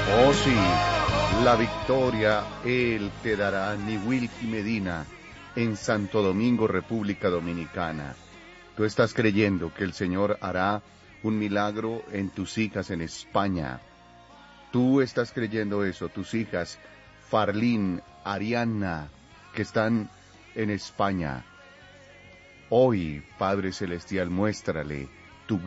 Oh sí, la victoria Él te dará, Niwilki Medina, en Santo Domingo, República Dominicana. Tú estás creyendo que el Señor hará un milagro en tus hijas en España. Tú estás creyendo eso, tus hijas, Farlín, Ariana, que están en España. Hoy, Padre Celestial, muéstrale tu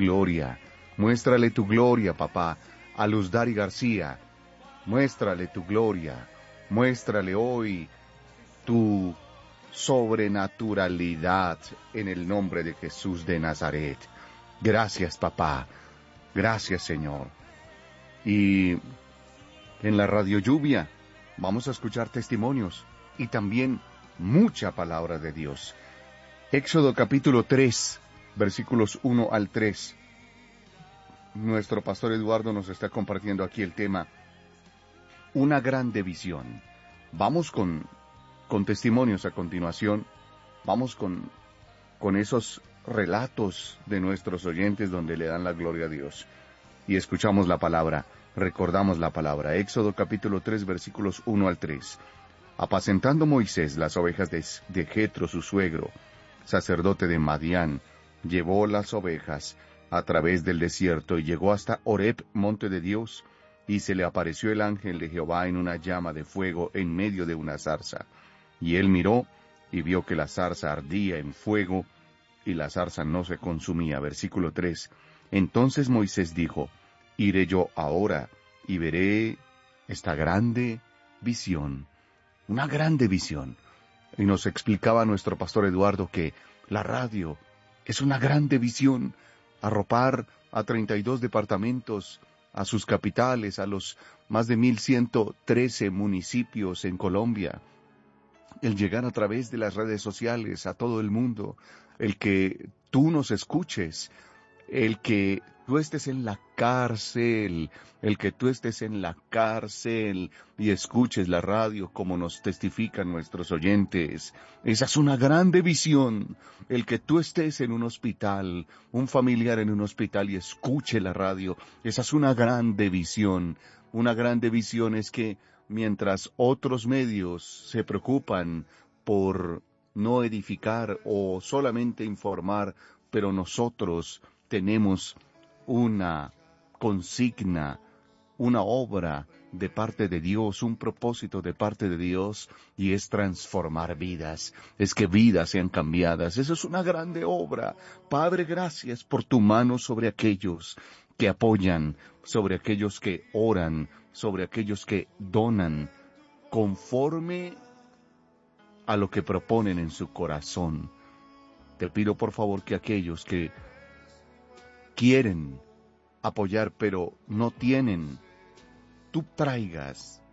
gloria, papá, a Luz Dari García. Muéstrale tu gloria, muéstrale hoy tu sobrenaturalidad en el nombre de Jesús de Nazaret. Gracias, papá. Gracias, Señor. Y en la radio lluvia vamos a escuchar testimonios y también mucha palabra de Dios. Éxodo capítulo 3, versículos 1 al 3. Nuestro pastor Eduardo nos está compartiendo aquí el tema Una grande visión. Vamos con testimonios a continuación. Vamos con esos relatos de nuestros oyentes donde le dan la gloria a Dios. Y escuchamos la palabra, recordamos la palabra. Éxodo capítulo 3, versículos 1 al 3. Apacentando Moisés las ovejas de Jetro, su suegro, sacerdote de Madián, llevó las ovejas a través del desierto y llegó hasta Horeb, monte de Dios, y se le apareció el ángel de Jehová en una llama de fuego en medio de una zarza. Y él miró y vio que la zarza ardía en fuego, y la zarza no se consumía. Versículo 3. Entonces Moisés dijo, iré yo ahora y veré esta grande visión, una grande visión. Y nos explicaba nuestro pastor Eduardo que la radio es una grande visión, arropar a 32 departamentos, a sus capitales, a los más de 1,113 municipios en Colombia, el llegar a través de las redes sociales a todo el mundo, el que tú nos escuches, el que tú estés en la cárcel, y escuches la radio como nos testifican nuestros oyentes. Esa es una grande visión. El que tú estés en un hospital, un familiar en un hospital y escuche la radio, esa es una grande visión. Una grande visión es que mientras otros medios se preocupan por no edificar o solamente informar, pero nosotros tenemos una consigna, una obra de parte de Dios, un propósito de parte de Dios, y es transformar vidas, es que vidas sean cambiadas. Eso es una grande obra. Padre, gracias por tu mano sobre aquellos que apoyan, sobre aquellos que oran, sobre aquellos que donan, conforme a lo que proponen en su corazón. Te pido por favor que aquellos que quieren apoyar pero no tienen, tú traigas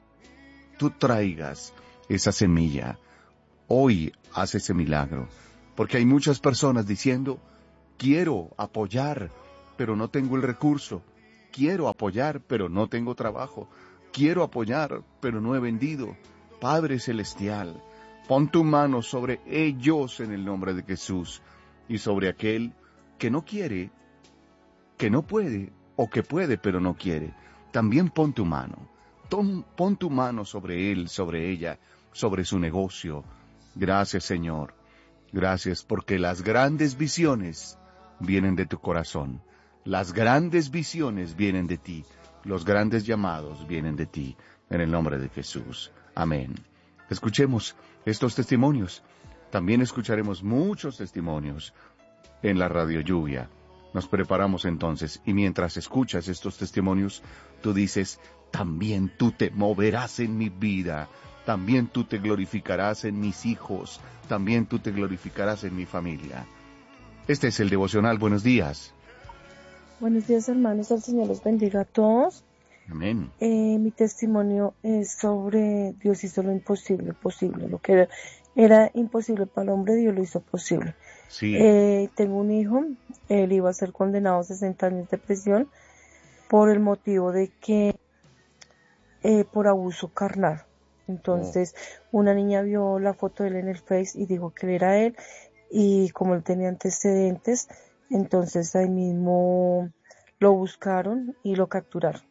esa semilla. Hoy haz ese milagro, porque hay muchas personas diciendo, quiero apoyar, pero no tengo el recurso. Quiero apoyar, pero no tengo trabajo. Quiero apoyar, pero no he vendido. Padre Celestial, pon tu mano sobre ellos en el nombre de Jesús, y sobre aquel que no quiere, que no puede, o que puede pero no quiere. También pon tu mano. Pon tu mano sobre él, sobre ella, sobre su negocio. Gracias, Señor. Gracias porque las grandes visiones vienen de tu corazón. Las grandes visiones vienen de ti. Los grandes llamados vienen de ti. En el nombre de Jesús. Amén. Escuchemos estos testimonios. También escucharemos muchos testimonios en la radio lluvia. Nos preparamos entonces, y mientras escuchas estos testimonios, tú dices, también tú te moverás en mi vida, también tú te glorificarás en mis hijos, también tú te glorificarás en mi familia. Este es el devocional. Buenos días. Buenos días, hermanos. El Señor los bendiga a todos. Amén. Mi testimonio es sobre Dios hizo lo imposible posible. Lo que era imposible para el hombre, Dios lo hizo posible. Sí. Tengo un hijo. Él iba a ser condenado a 60 años de prisión por el motivo de que por abuso carnal. Entonces, una niña vio la foto de él en el Face y dijo que él era él, y como él tenía antecedentes, entonces ahí mismo lo buscaron y lo capturaron.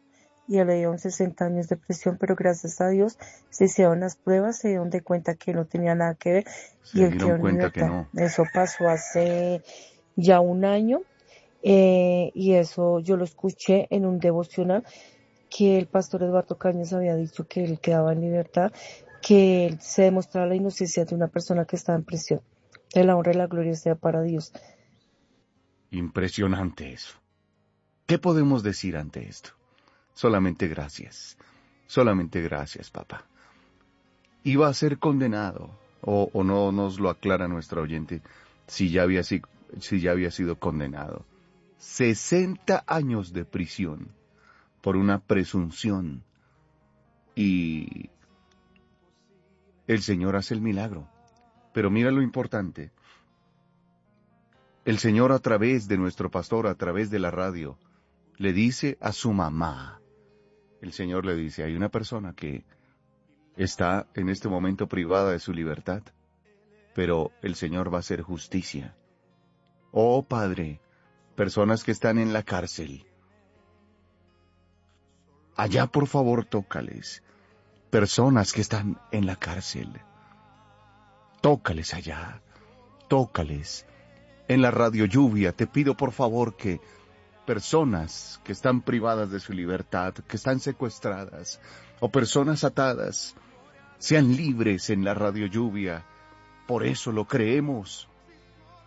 y le dieron 60 años de prisión, pero gracias a Dios se hicieron las pruebas, se dieron de cuenta que no tenía nada que ver y Se él dieron quedó en cuenta que libertad. no. Eso pasó hace ya un año y eso yo lo escuché en un devocional que el pastor Eduardo Cañas había dicho que él quedaba en libertad, que él se demostraba la inocencia de una persona que estaba en prisión. Que la honra y la gloria sea para Dios. Impresionante eso. ¿Qué podemos decir ante esto? Solamente gracias. Solamente gracias, papá. Iba a ser condenado, o no nos lo aclara nuestro oyente, si ya había sido condenado. 60 años de prisión por una presunción. Y el Señor hace el milagro. Pero mira lo importante. El Señor, a través de nuestro pastor, a través de la radio, le dice a su mamá, el Señor le dice, hay una persona que está en este momento privada de su libertad, pero el Señor va a hacer justicia. Oh Padre, personas que están en la cárcel, allá por favor tócales. Personas que están en la cárcel, tócales allá, tócales. En la radio lluvia te pido por favor que personas que están privadas de su libertad, que están secuestradas, o personas atadas, sean libres en la radio lluvia. Por eso lo creemos.